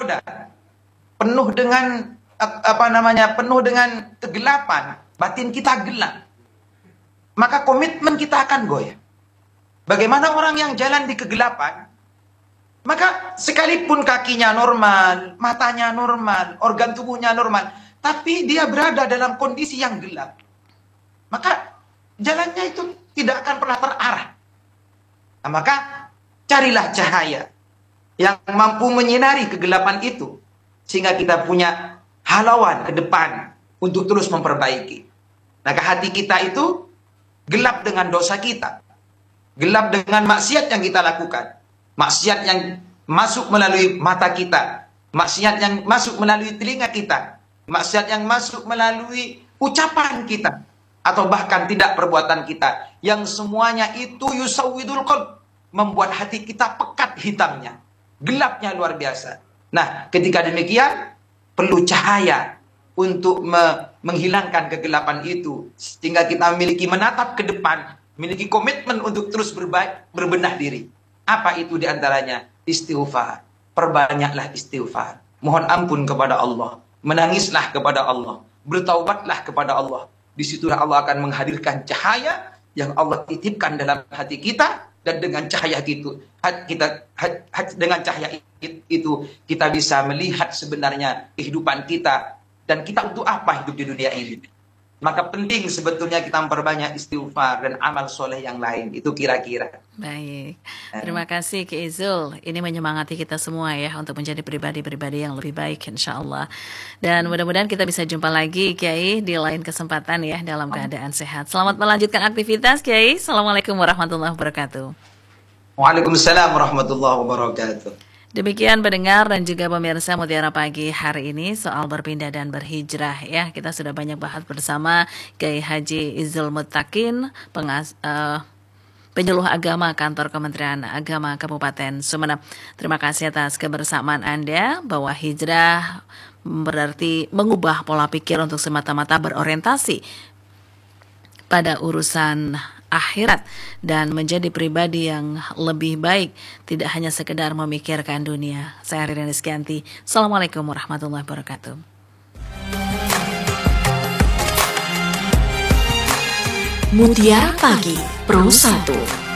tergoda, penuh dengan penuh dengan kegelapan, batin kita gelap, maka komitmen kita akan goyah. Bagaimana orang yang jalan di kegelapan, maka sekalipun kakinya normal, matanya normal, organ tubuhnya normal, tapi dia berada dalam kondisi yang gelap, maka jalannya itu tidak akan pernah terarah. Nah, maka carilah cahaya yang mampu menyinari kegelapan itu, sehingga kita punya halauan ke depan untuk terus memperbaiki. Maka hati kita itu gelap dengan dosa kita, gelap dengan maksiat yang kita lakukan, maksiat yang masuk melalui mata kita, maksiat yang masuk melalui telinga kita, maksiat yang masuk melalui ucapan kita, atau bahkan tidak perbuatan kita, yang semuanya itu yusawwidul qalb, membuat hati kita pekat hitamnya, gelapnya luar biasa. Nah, ketika demikian perlu cahaya untuk menghilangkan kegelapan itu, sehingga kita memiliki menatap ke depan, memiliki komitmen untuk terus berbenah diri. Apa itu diantaranya? Istighfar. Perbanyaklah istighfar. Mohon ampun kepada Allah. Menangislah kepada Allah. Bertaubatlah kepada Allah. Disitulah Allah akan menghadirkan cahaya yang Allah titipkan dalam hati kita, dan dengan cahaya itu kita bisa melihat sebenarnya kehidupan kita, dan kita untuk apa hidup di dunia ini. Maka penting sebetulnya kita memperbanyak istighfar dan amal soleh yang lain. Itu kira-kira. Baik, terima kasih Ki Izul. Ini menyemangati kita semua ya untuk menjadi pribadi-pribadi yang lebih baik insya Allah. Dan mudah-mudahan kita bisa jumpa lagi Kiai di lain kesempatan ya, dalam keadaan sehat. Selamat melanjutkan aktivitas Kiai. Assalamualaikum warahmatullahi wabarakatuh. Waalaikumsalam warahmatullahi wabarakatuh. Demikian pendengar dan juga pemirsa Mutiara Pagi hari ini soal berpindah dan berhijrah ya. Kita sudah banyak bahas bersama Kiai Haji Izul Muttaqin, penyuluh agama kantor Kementerian Agama Kabupaten Sumeneb. Terima kasih atas kebersamaan Anda, bahwa hijrah berarti mengubah pola pikir untuk semata-mata berorientasi pada urusan akhirat dan menjadi pribadi yang lebih baik, tidak hanya sekedar memikirkan dunia. Saya Ririn Rizkyanti. Assalamualaikum warahmatullahi wabarakatuh. Mutiara Pagi Pro 1.